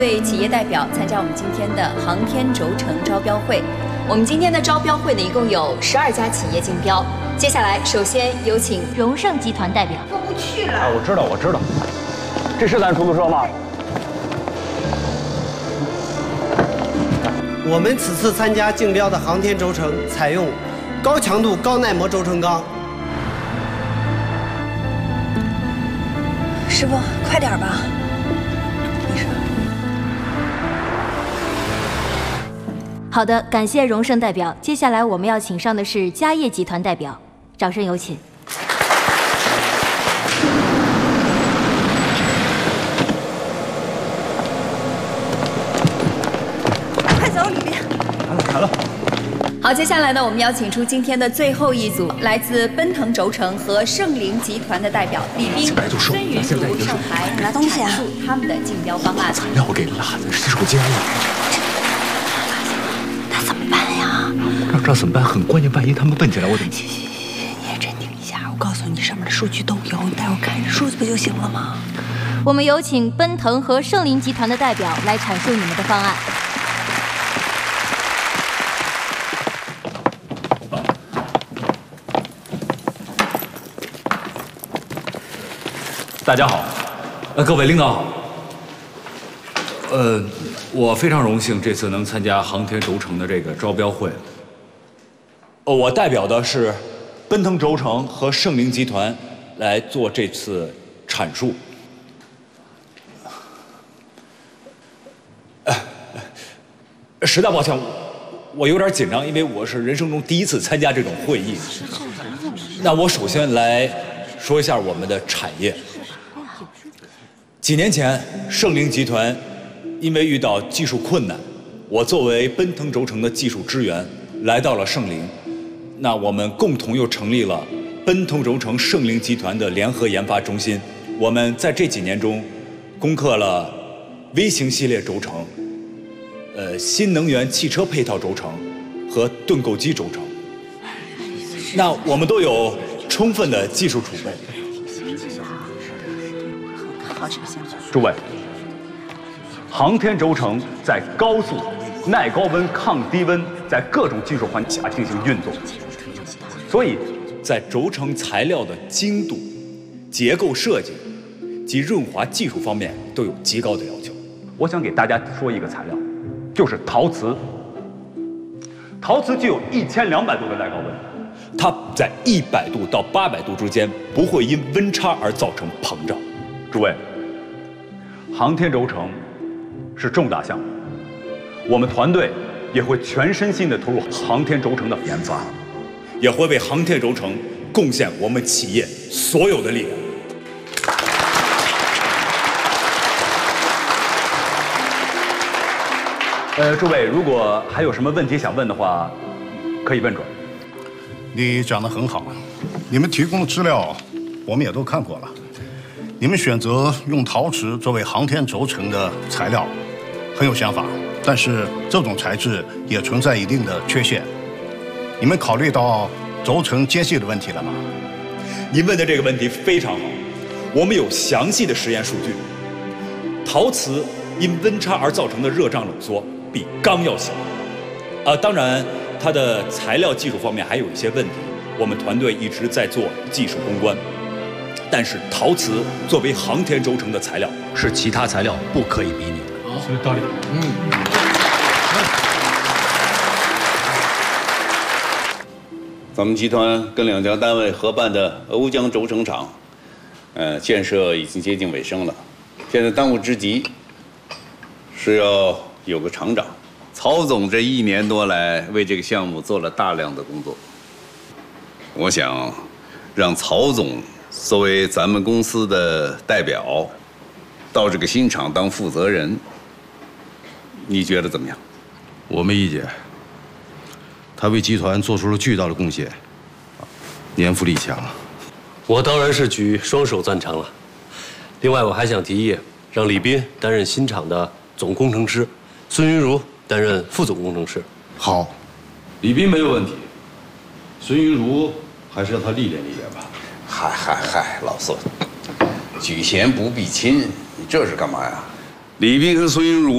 对企业代表参加我们今天的航天轴承招标会。我们今天的招标会呢，一共有12家企业竞标。接下来，首先有请荣盛集团代表。 过不去了。 啊，我知道，这是咱出租车吗？ 我们此次参加竞标的航天轴承采用高强度、高耐磨轴承钢。 师傅，快点吧。 好的，感谢荣盛代表。接下来我们要请上的是嘉业集团代表，掌声有请。 快走，里面。 来了。 好，接下来呢，我们邀请出今天的最后一组，来自奔腾轴承和盛菱集团的代表李斌、孙云茹上台拿东西啊， 阐述他们的竞标方案。 材料我给落在洗手间了。 这怎么办？很关键，万一他们问起来，我怎么？ 行，你也镇定一下。我告诉你，上面的数据都有，你待会儿看数字不就行了吗？ 我们有请奔腾和盛菱集团的代表来阐述你们的方案。 大家好，各位领导好。我非常荣幸这次能参加航天轴承的这个招标会。我代表的是奔腾轴承和盛菱集团来做这次阐述。实在抱歉，我有点紧张，因为我是人生中第一次参加这种会议。那我首先来说一下我们的产业。几年前，盛菱集团因为遇到技术困难，我作为奔腾轴承的技术支援来到了盛菱。 那我们共同又成立了奔腾轴承盛菱集团的联合研发中心。我们在这几年中，攻克了微型系列轴承、新能源汽车配套轴承和盾构机轴承。那我们都有充分的技术储备。诸位，航天轴承在高速、耐高温、抗低温，在各种技术环境下进行运作。 所以，在轴承材料的精度、结构设计及润滑技术方面都有极高的要求。我想给大家说一个材料，就是陶瓷。陶瓷具有1200度的耐高温，它在100度到800度之间不会因温差而造成膨胀。诸位，航天轴承是重大项目，我们团队也会全身心地投入航天轴承的研发。 也会为航天轴承贡献我们企业所有的力量。诸位，如果还有什么问题想问的话，可以问准。 你讲得很好，你们提供的资料我们也都看过了。你们选择用陶瓷作为航天轴承的材料，很有想法，但是这种材质也存在一定的缺陷。 你们考虑到轴承间隙的问题了吗？ 您问的这个问题非常好，我们有详细的实验数据。陶瓷因温差而造成的热胀冷缩比钢要小。当然，它的材料技术方面还有一些问题，我们团队一直在做技术攻关。但是陶瓷作为航天轴承的材料，是其他材料不可以比拟的。 有道理。 咱们集团跟2家单位合办的瓯江轴承厂，建设已经接近尾声了。现在当务之急是要有个厂长。曹总这1年多来为这个项目做了大量的工作，我想让曹总作为咱们公司的代表，到这个新厂当负责人，你觉得怎么样？ 我没意见。 他为集团做出了巨大的贡献，年富力强。 我当然是举双手赞成了。另外，我还想提议让李斌担任新厂的总工程师，孙云茹担任副总工程师。 好，李斌没有问题，孙云茹还是让他历练历练吧。 嗨，老孙，举贤不避亲，你这是干嘛呀？李斌跟孙云茹